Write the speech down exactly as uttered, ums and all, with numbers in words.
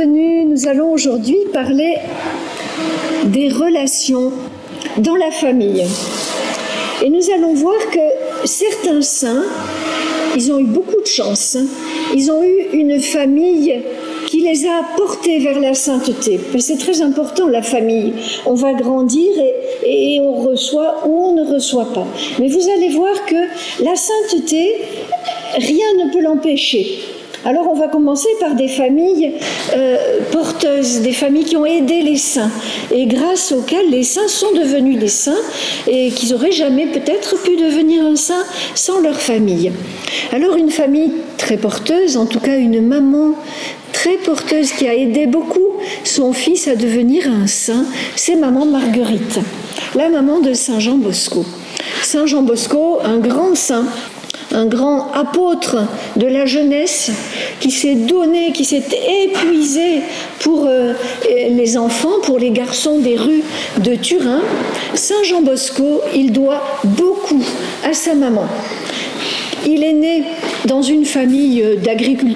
bienvenue. Nous allons aujourd'hui parler des relations dans la famille. Et nous allons voir que certains saints, ils ont eu beaucoup de chance. Ils ont eu une famille qui les a portés vers la sainteté. Mais c'est très important, la famille. On va grandir et, et on reçoit ou on ne reçoit pas. Mais vous allez voir que la sainteté, rien ne peut l'empêcher. Alors on va commencer par des familles euh, porteuses, des familles qui ont aidé les saints et grâce auxquelles les saints sont devenus des saints et qu'ils n'auraient jamais peut-être pu devenir un saint sans leur famille. Alors une famille très porteuse, en tout cas une maman très porteuse qui a aidé beaucoup son fils à devenir un saint, c'est maman Marguerite, la maman de Saint Jean Bosco. Saint Jean Bosco, un grand saint, un grand apôtre de la jeunesse qui s'est donné, qui s'est épuisé pour euh, les enfants, pour les garçons des rues de Turin. Saint Jean Bosco, il doit beaucoup à sa maman. Il est né dans une famille d'agriculteurs.